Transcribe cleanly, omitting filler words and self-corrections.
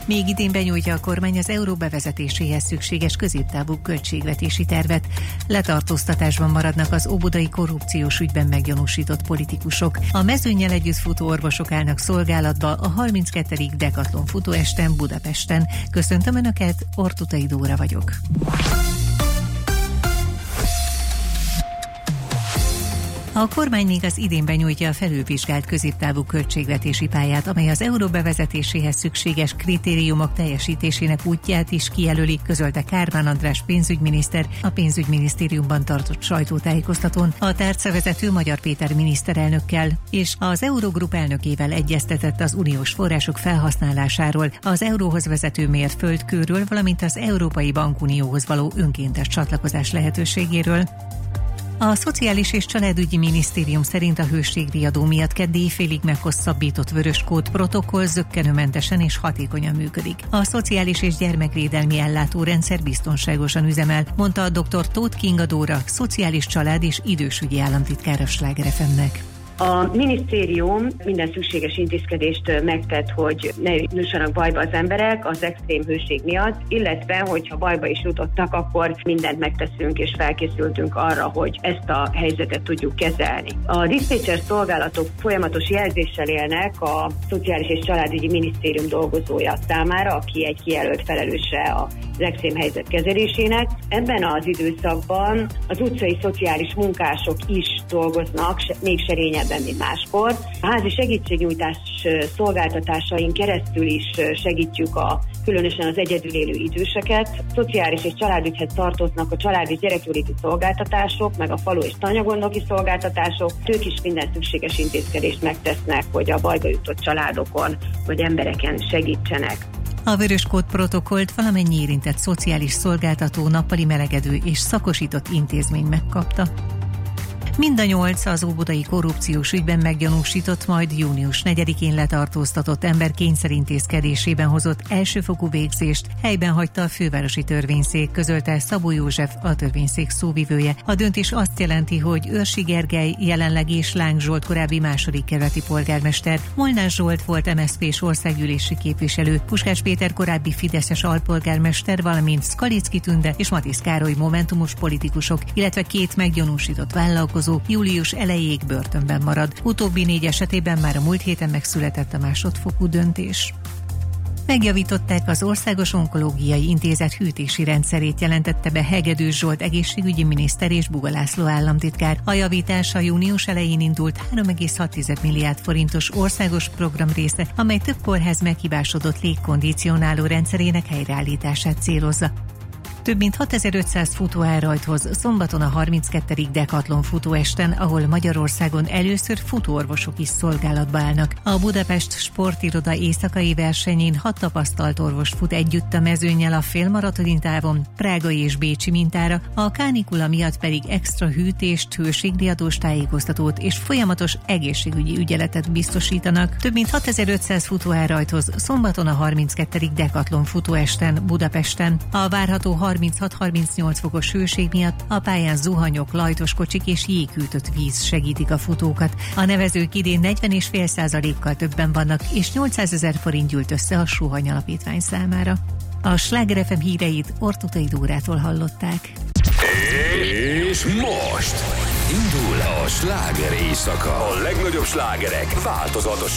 Még idén benyújtja a kormány az euró bevezetéséhez szükséges középtávú költségvetési tervet. Letartóztatásban maradnak az óbudai korrupciós ügyben meggyanúsított politikusok. A mezőnnyel együtt futó orvosok állnak szolgálatba a 32. Decathlon futóesten Budapesten. Köszöntöm Önöket, Ortutai Dóra vagyok. A kormány még az idén benyújtja a felülvizsgált középtávú költségvetési pályát, amely az euró bevezetéséhez szükséges kritériumok teljesítésének útját is kijelöli, közölte Kármán András pénzügyminiszter a pénzügyminisztériumban tartott sajtótájékoztatón. A tárcavezető Magyar Péter miniszterelnökkel és az Eurogroup elnökével egyeztetett az uniós források felhasználásáról, az euróhoz vezető mérföldkőről, valamint az Európai Bankunióhoz való önkéntes csatlakozás lehetőségéről. A Szociális és Családügyi Minisztérium szerint a hőségdíjadó miatt kedd éjfélig meghosszabbított vöröskód protokoll zökkenőmentesen és hatékonyan működik. A Szociális és Gyermekvédelmi Ellátórendszer biztonságosan üzemel, mondta a dr. Tóth Kinga Dóra, szociális család és idősügyi államtitkár a Sláger FM-nek. A minisztérium minden szükséges intézkedést megtett, hogy ne jussanak bajba az emberek az extrém hőség miatt, illetve, hogyha bajba is jutottak, akkor mindent megteszünk és felkészültünk arra, hogy ezt a helyzetet tudjuk kezelni. A diszpécser szolgálatok folyamatos jelzéssel élnek a Szociális és Családügyi Minisztérium dolgozója számára, aki egy kijelölt felelőse az extrém helyzet kezelésének. Ebben az időszakban az utcai szociális munkások is dolgoznak, még serényebb, mint máskor. A házi segítségnyújtás szolgáltatásain keresztül is segítjük különösen az egyedül élő időseket. Szociális és családügyhez tartoznak a család és gyerekjóléti szolgáltatások, meg a falu és tanyagondoki szolgáltatások. Ők is minden szükséges intézkedést megtesznek, hogy a bajba jutott családokon vagy embereken segítsenek. A vöröskód protokollt valamennyi érintett szociális szolgáltató, nappali melegedő és szakosított intézmény megkapta. Mind a 8 az óbudai korrupciós ügyben meggyanúsított, majd június 4-én letartóztatott ember kényszerintézkedésében hozott elsőfokú végzést helyben hagyta a fővárosi törvényszék, közölte Szabó József, a törvényszék szóvivője. A döntés azt jelenti, hogy Őrsi Gergely jelenleg és Láng Zsolt korábbi második kerületi polgármester, Molnár Zsolt volt MSZP-s országgyűlési képviselő, Puskás Péter korábbi fideszes alpolgármester, valamint Skalicki Tünde és Matisz Károly momentumos politikusok, illetve 2 meggyanúsított vállalkozó július elejéig börtönben marad. Utóbbi 4 esetében már a múlt héten megszületett a másodfokú döntés. Megjavították az Országos Onkológiai Intézet hűtési rendszerét, jelentette be Hegedűs Zsolt egészségügyi miniszter és Buga László államtitkár. A javítás a június elején indult 3,6 milliárd forintos országos program része, amely több kórház meghibásodott légkondicionáló rendszerének helyreállítását célozza. Több mint 6500 futó áll rajthoz szombaton a 32. Decathlon futóesten, ahol Magyarországon először futóorvosok is szolgálatba állnak. A Budapest Sportiroda éjszakai versenyén 6 tapasztalt orvos fut együtt a mezőnnyel a félmaratoni távon, prágai és bécsi mintára, a kánikula miatt pedig extra hűtést, hőségdíjadós tájékoztatót és folyamatos egészségügyi ügyeletet biztosítanak. Több mint 6500 futó áll rajthoz szombaton a 32. Decathlon futóesten Budapesten. A várható 36-38 fokos hőség miatt a pályán zuhanyok, lajtos kocsik és jéghűtött víz segítik a futókat. A nevezők idén 40,5%-kal többen vannak, és 800 000 forint gyűlt össze a Suhany Alapítvány számára. A Sláger FM híreit Ortutai Dórától hallották. És most indul a sláger éjszaka. A legnagyobb slágerek változatos